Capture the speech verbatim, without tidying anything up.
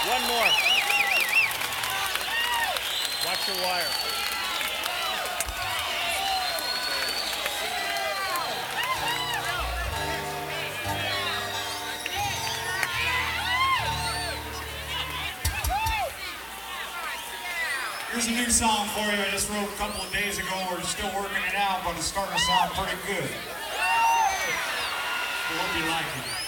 One more. Watch your wire. Here's a new song for you I just wrote a couple of days ago. We're still working it out, but it's starting to sound pretty good. I hope you like it.